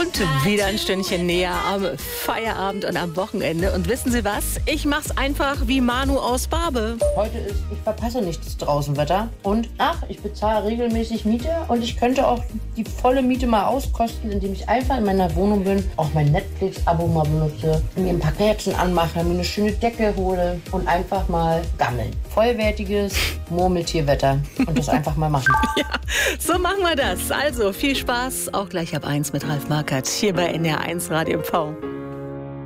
Und wieder ein Stündchen näher am Feierabend und am Wochenende. Und wissen Sie was? Ich mach's einfach wie Manu aus Barbe. Heute ist, ich verpasse nichts draußen Wetter. Und ich bezahle regelmäßig Miete. Und ich könnte auch die volle Miete mal auskosten, indem ich einfach in meiner Wohnung bin, auch mein Netflix-Abo mal benutze, mir ein paar Kerzen anmache, mir eine schöne Decke hole und einfach mal gammeln. Vollwertiges Murmeltierwetter. Und das einfach mal machen. Ja, so machen wir das. Also viel Spaß, auch gleich ab 1 mit Ralf Markert hier bei NDR1 Radio MV.